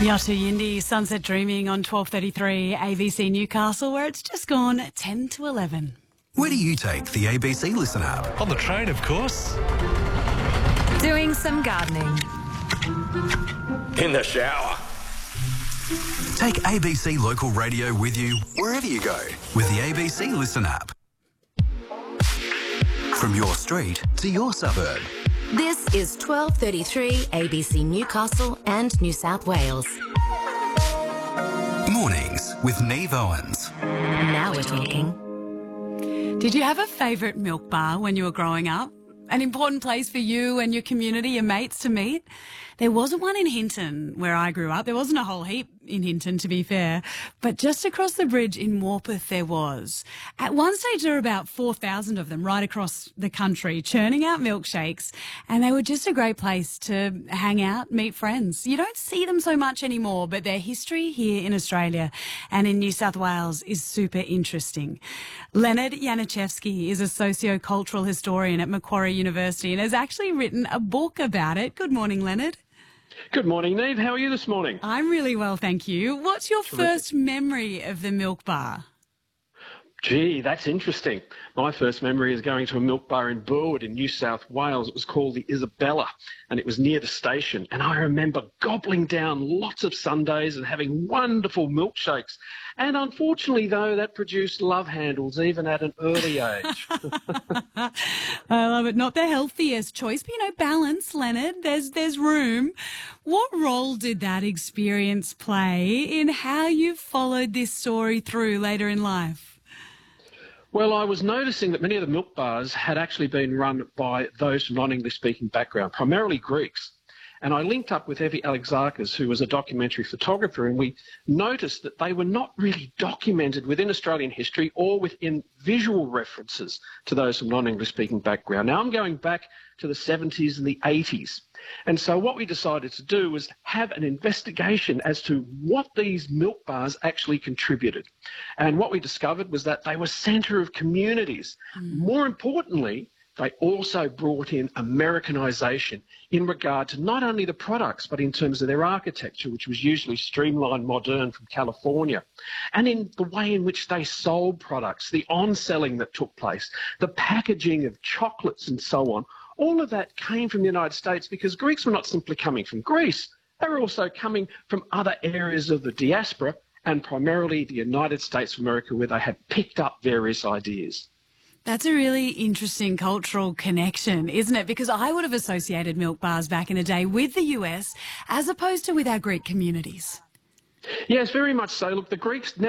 Yottu Yindi, Sunset Dreaming on 12:33 ABC Newcastle, where it's just gone 10 to 11. Where do you take the ABC Listen app? On the train, of course. Doing some gardening. In the shower. Take ABC Local Radio with you wherever you go with the ABC Listen app. From your street to your suburb. This is 12:33 ABC Newcastle and New South Wales. Mornings with Neve Owens. Now we're talking. Did you have a favourite milk bar when you were growing up? An important place for you and your community, your mates to meet? There wasn't one in Hinton where I grew up. There wasn't a whole heap in Hinton, to be fair. But just across the bridge in Morpeth there was. At one stage there were about 4,000 of them right across the country churning out milkshakes, and they were just a great place to hang out, meet friends. You don't see them so much anymore, but their history here in Australia and in New South Wales is super interesting. Leonard Yaniszewski is a socio-cultural historian at Macquarie University and has actually written a book about it. Good morning, Leonard. Good morning, Neve. How are you this morning? I'm really well, thank you. What's your first memory of the milk bar? Gee, that's interesting. My first memory is going to a milk bar in Burwood in New South Wales. It was called the Isabella, and it was near the station. And I remember gobbling down lots of sundaes and having wonderful milkshakes. And unfortunately, though, that produced love handles even at an early age. I love it. Not the healthiest choice, but, balance, Leonard. There's room. What role did that experience play in how you followed this story through later in life? Well, I was noticing that many of the milk bars had actually been run by those from non-English speaking background, primarily Greeks. And I linked up with Evie Alexakis, who was a documentary photographer, and we noticed that they were not really documented within Australian history or within visual references to those from non-English speaking background. Now, I'm going back to the 70s and the 80s. And so what we decided to do was have an investigation as to what these milk bars actually contributed. And what we discovered was that they were centre of communities. More importantly, they also brought in Americanisation in regard to not only the products, but in terms of their architecture, which was usually streamlined, modern from California, and in the way in which they sold products, the on-selling that took place, the packaging of chocolates and so on. All of that came from the United States because Greeks were not simply coming from Greece. They were also coming from other areas of the diaspora and primarily the United States of America, where they had picked up various ideas. That's a really interesting cultural connection, isn't it? Because I would have associated milk bars back in the day with the US as opposed to with our Greek communities. Yes, very much so. Look, the Greeks